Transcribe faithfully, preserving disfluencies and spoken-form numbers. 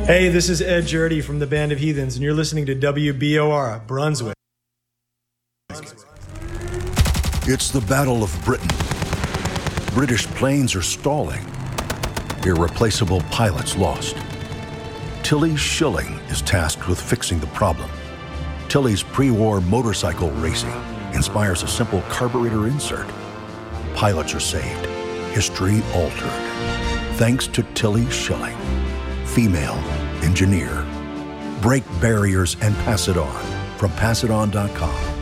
Hey, this is Ed Jurdy from the Band of Heathens, and you're listening to W B O R, Brunswick. It's the Battle of Britain. British planes are stalling. Irreplaceable pilots lost. Tilly Schilling is tasked with fixing the problem. Tilly's pre-war motorcycle racing inspires a simple carburetor insert. Pilots are saved. History altered. Thanks to Tilly Schilling. Female engineer. Break barriers and pass it on from pass it on dot com.